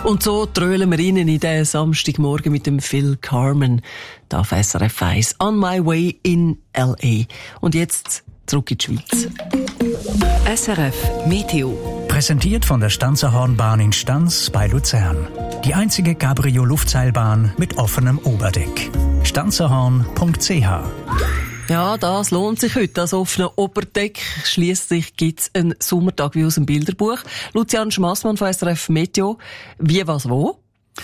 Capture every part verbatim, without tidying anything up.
Und so trölen wir Ihnen in den Samstagmorgen mit dem Phil Carmen, da auf S R F eins, On My Way in L A. Und jetzt zurück in die Schweiz. S R F Meteo. Präsentiert von der Stanzerhornbahn in Stanz bei Luzern. Die einzige Cabrio-Luftseilbahn mit offenem Oberdeck. stanzerhorn punkt c h. Ja, das lohnt sich heute. Das offene Oberdeck. Schliesslich gibt's einen Sommertag wie aus dem Bilderbuch. Lucian Schmassmann von S R F Meteo. Wie, was, wo?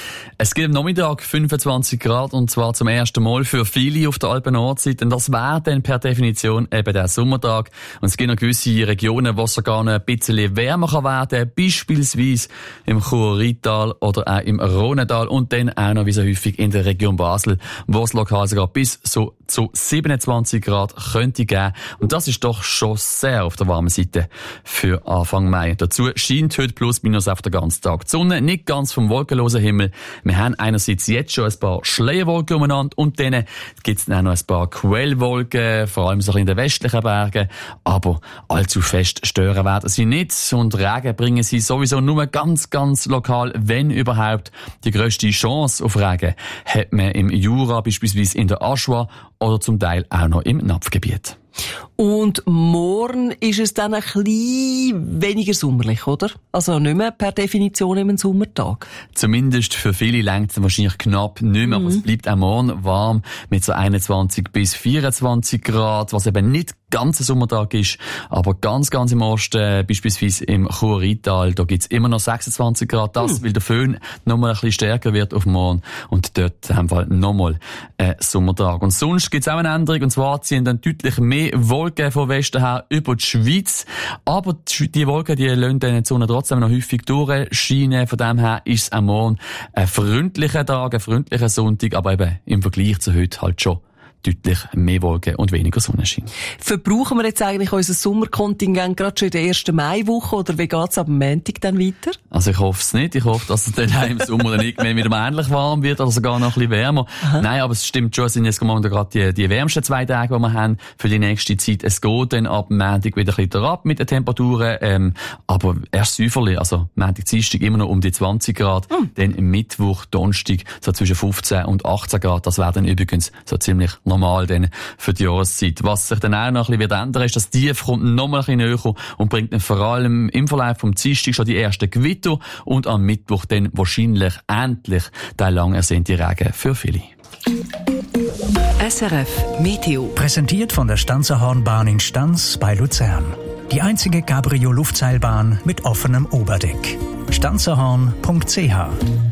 Es gibt am Nachmittag fünfundzwanzig Grad, und zwar zum ersten Mal für viele auf der Alpen-Nordseite. Und das wäre dann per Definition eben der Sommertag. Und es gibt noch gewisse Regionen, wo es sogar noch ein bisschen wärmer kann werden, beispielsweise im Chur-Rital oder auch im Rhônetal und dann auch noch wie so häufig in der Region Basel, wo es lokal sogar bis so zu siebenundzwanzig Grad könnte geben. Und das ist doch schon sehr auf der warmen Seite für Anfang Mai. Dazu scheint heute plus minus auf den ganzen Tag die Sonne, nicht ganz vom wolkenlosen Himmel. Wir haben einerseits jetzt schon ein paar Schleierwolken umeinander und dann gibt es auch noch ein paar Quellwolken, vor allem so in den westlichen Bergen. Aber allzu fest stören werden sie nicht und Regen bringen sie sowieso nur ganz, ganz lokal, wenn überhaupt. Die grösste Chance auf Regen hat man im Jura, beispielsweise in der Aschua oder zum Teil auch noch im Napfgebiet. Und morgen ist es dann ein bisschen weniger sommerlich, oder? Also nicht mehr per Definition im Sommertag. Zumindest für viele reicht es wahrscheinlich knapp nicht mehr, mhm. aber es bleibt auch morgen warm mit so einundzwanzig bis vierundzwanzig Grad, was eben nicht ganz ein Sommertag ist, aber ganz, ganz im Osten, beispielsweise im Chur-Rital, da gibt's immer noch sechsundzwanzig Grad, das, mhm. weil der Föhn nochmal ein bisschen stärker wird auf morgen und dort haben wir nochmal einen Sommertag. Und sonst gibt's auch eine Änderung, und zwar ziehen dann deutlich mehr Wolken von Westen her über die Schweiz, aber die Wolken, die lassen dann die Sonne trotzdem noch häufig durchscheinen, von dem her ist es am Morgen ein freundlicher Tag, ein freundlicher Sonntag, aber eben im Vergleich zu heute halt schon deutlich mehr Wolken und weniger Sonnenschein. Verbrauchen wir jetzt eigentlich unser Sommerkontingent gerade schon in der ersten Maiwoche oder wie geht's ab Montag dann weiter? Also ich hoffe es nicht. Ich hoffe, dass es dann im Sommer dann irgendwann wieder ähnlich warm wird oder sogar noch ein bisschen wärmer. Aha. Nein, aber es stimmt schon, es sind jetzt momentan gerade die, die wärmsten zwei Tage, die wir haben für die nächste Zeit. Es geht dann ab Montag wieder ein bisschen ab mit den Temperaturen, ähm, aber erst säuferlich, also Montag, Dienstag immer noch um die zwanzig Grad, hm. dann Mittwoch, Donnerstag so zwischen fünfzehn und achtzehn Grad. Das wäre dann übrigens so ziemlich normal denn für die Jahreszeit. Was sich dann auch noch ein bisschen ändern wird, ist, dass die Tief kommt noch mal ein bisschen näher und bringt dann vor allem im Verlauf vom Dienstag schon die ersten Gewitter und am Mittwoch dann wahrscheinlich endlich der lang ersehnte Regen für viele. S R F Meteo. Präsentiert von der Stanzerhornbahn in Stanz bei Luzern. Die einzige Cabrio-Luftseilbahn mit offenem Oberdeck. stanzerhorn punkt c h.